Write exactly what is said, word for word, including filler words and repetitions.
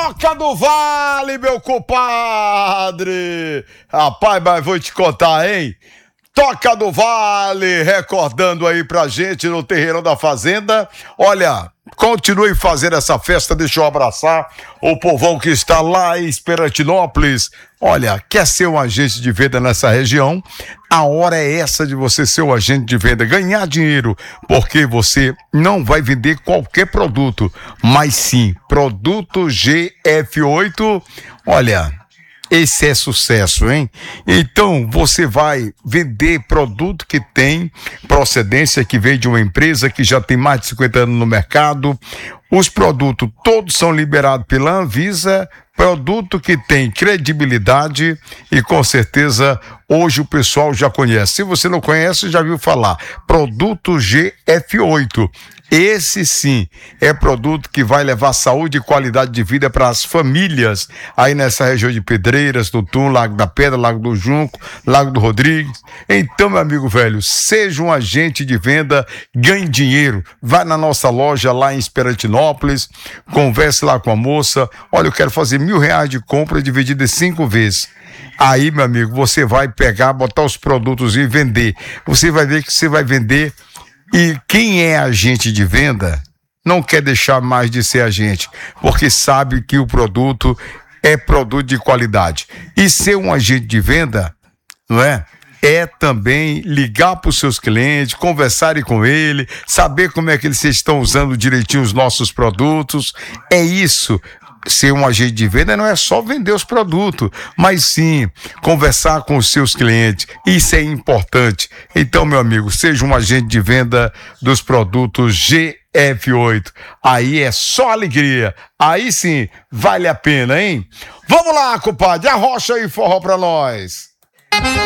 Toca do Vale, meu compadre! Rapaz, mas vou te contar, hein? Toca do Vale, recordando aí pra gente no Terreirão da Fazenda. Olha, continue fazendo essa festa, deixa eu abraçar o povão que está lá em Esperantinópolis. Olha, quer ser um agente de venda nessa região? A hora é essa de você ser um agente de venda, ganhar dinheiro, porque você não vai vender qualquer produto, mas sim produto G F oito. Olha, esse é sucesso, hein? Então, você vai vender produto que tem procedência, que veio de uma empresa que já tem mais de cinquenta anos no mercado. Os produtos todos são liberados pela Anvisa, produto que tem credibilidade e com certeza hoje o pessoal já conhece. Se você não conhece, já viu falar. Produto G F oito. Esse sim é produto que vai levar saúde e qualidade de vida para as famílias aí nessa região de Pedreiras, Tutum, Lago da Pedra, Lago do Junco, Lago do Rodrigues. Então, meu amigo velho, seja um agente de venda, ganhe dinheiro. Vai na nossa loja lá em Esperantinópolis, converse lá com a moça. Olha, eu quero fazer mil reais de compra dividido em cinco vezes. Aí, meu amigo, você vai pegar, botar os produtos e vender. Você vai ver que você vai vender. E quem é agente de venda não quer deixar mais de ser agente, porque sabe que o produto é produto de qualidade. E ser um agente de venda, não é? É também ligar para os seus clientes, conversarem com ele, saber como é que eles estão usando direitinho os nossos produtos. É isso. Ser um agente de venda não é só vender os produtos, mas sim conversar com os seus clientes. Isso é importante. Então, meu amigo, seja um agente de venda dos produtos G F oito. Aí é só alegria. Aí sim, vale a pena, hein? Vamos lá, compadre. Arrocha aí forró pra nós.